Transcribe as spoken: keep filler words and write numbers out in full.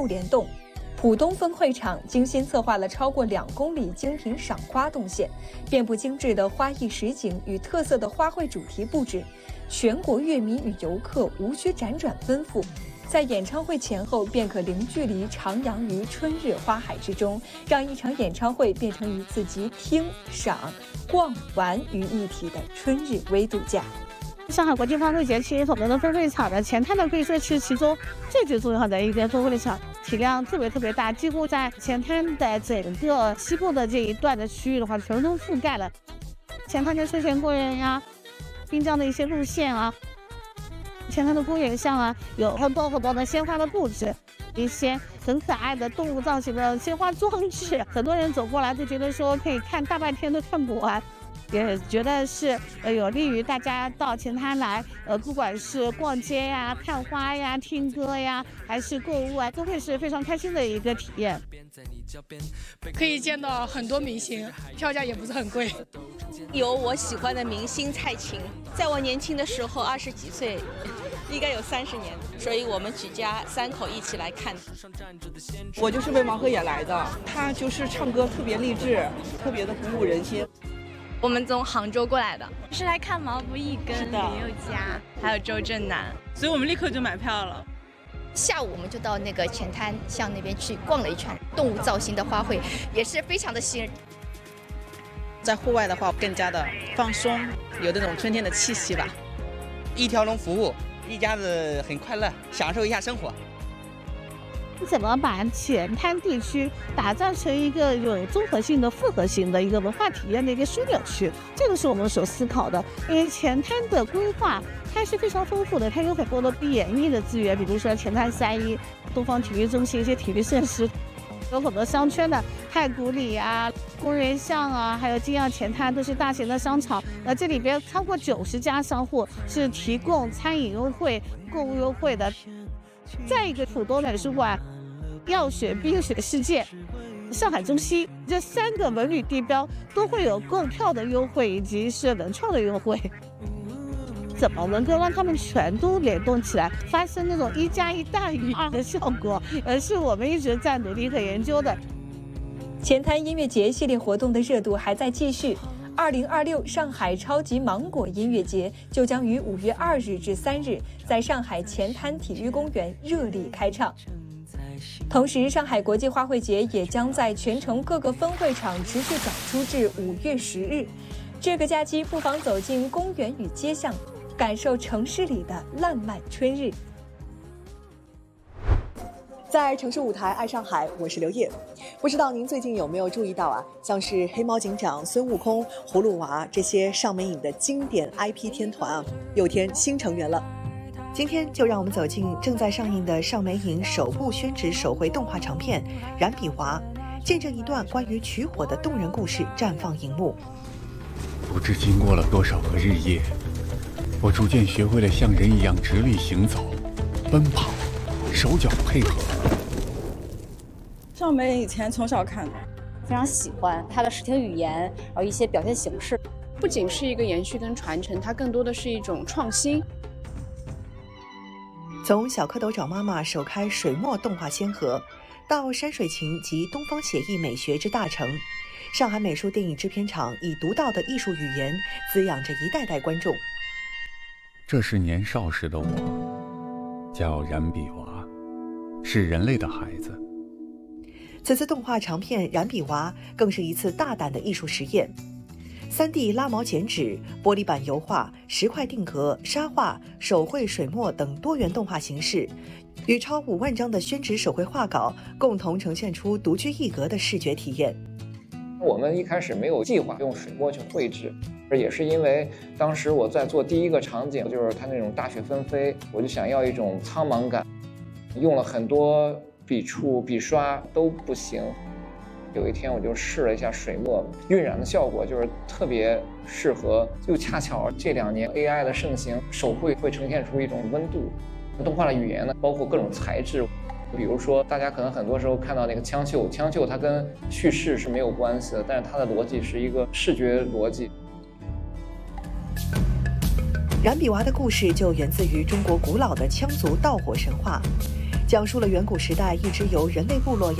六联动。浦东分会场精心策划了超过两公里精品赏花动线，遍布精致的花艺实景与特色的花卉主题布置，全国乐迷与游客无需辗转奔赴，在演唱会前后便可零距离徜徉于春日花海之中，让一场演唱会变成一次集听、赏、逛、玩于一体的春日微度假。 上海国际花卉节其实很多的分会场的前滩呢，可以说是其中最最重要的一个分会场，体量特别特别大，几乎在前滩的整个西部的这一段的区域的话，全都覆盖了。前滩的休闲公园呀，滨江的一些路线啊，前滩的公园上啊，有很多很多的鲜花的布置，一些很可爱的动物造型的鲜花装置，很多人走过来就觉得说可以看大半天都看不完。也觉得是呃有利于大家到前滩来，呃不管是逛街呀、看花呀、听歌呀，还是购物啊，都会是非常开心的一个体验。 可以见到很多明星，票价也不是很贵。 有我喜欢的明星蔡琴，在我年轻的时候，二十几岁，应该有三十年，所以我们举家三口一起来看。 我就是为王鹤野来的，他就是唱歌特别励志，特别的鼓舞人心。 我们从杭州过来的，是来看毛不易跟林宥嘉，还有周震南， 所以我们立刻就买票了。 下午我们就到那个前滩巷那边去逛了一圈，动物造型的花卉也是非常的吸引人。 在户外的话，更加的放松，有那种春天的气息吧。 一条龙服务，一家子很快乐，享受一下生活。 怎么把前滩地区打造成一个有综合性的、复合性的一个文化体验的一个枢纽区？这个是我们所思考的。因为前滩的规划它是非常丰富的，它有很多的不演绎的资源，比如说前滩三一、东方体育中心一些体育设施，有很多商圈的太古里啊、公园巷啊，还有金耀前滩都是大型的商场。那这里边超过九十家商户是提供餐饮优惠、购物优惠的。再一个，浦东美术馆、药学冰雪世界、上海中心这三个文旅地标都会有购票的优惠以及是文创的优惠。怎么能够让他们全都联动起来，发生那种一加一大于二的效果，而是我们一直在努力和研究的。 前滩音乐节系列活动的热度还在继续。二零二六上海超级芒果音乐节就将于五月二日至三日在上海前滩体育公园热力开唱。同时，上海国际花卉节也将在全城各个分会场持续展出至五月十日。这个假期不妨走进公园与街巷，感受城市里的烂漫春日。 在城市舞台爱上海，我是刘烨。不知道您最近有没有注意到啊，像是黑猫警长、孙悟空、葫芦娃这些上美影的经典 I P 天团啊，又添新成员了。今天就让我们走进正在上映的上美影首部宣纸手绘动画长片《燃笔娃》，见证一段关于取火的动人故事绽放荧幕。 不知经过了多少个日夜，我逐渐学会了像人一样直立行走、奔跑、手脚配合。 上美以前从小看的， 非常喜欢它的视听语言，然后一些表现形式， 不仅是一个延续跟传承，它更多的是一种创新。 从小蝌蚪找妈妈首开水墨动画先河，到山水情及东方写意美学之大成，上海美术电影制片厂以独到的艺术语言滋养着一代代观众。 这是年少时的我，叫燃笔娃，是人类的孩子。 此次动画长片《燃笔娃》更是一次大胆的艺术实验。三 D 拉毛剪纸、玻璃板油画、石块定格、沙画、手绘水墨等多元动画形式，与超五万张的宣纸手绘画稿共同呈现出独具一格的视觉体验。 我们一开始没有计划用水墨去绘制，也是因为当时我在做第一个场景，就是它那种大雪纷飞，我就想要一种苍茫感，用了很多笔触、笔刷都不行。有一天我就试了一下水墨，晕染的效果就是特别适合，就恰巧这两年 A I 的盛行，手绘会呈现出一种温度。动画的语言呢，包括各种材质，比如说大家可能很多时候看到那个枪绣，枪绣它跟叙事是没有关系的，但是它的逻辑是一个视觉逻辑。 燃笔娃的故事就源自于中国古老的羌族盗火神话， 讲述了远古时代一支由人类部落